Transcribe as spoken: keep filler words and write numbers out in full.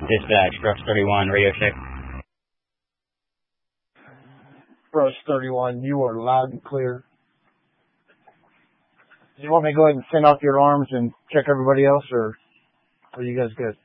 Dispatch, Brooks thirty-one, radio check. Brooks thirty-one, you are loud and clear. Do you want me to go ahead and send off your arms and check everybody else, or are you guys good?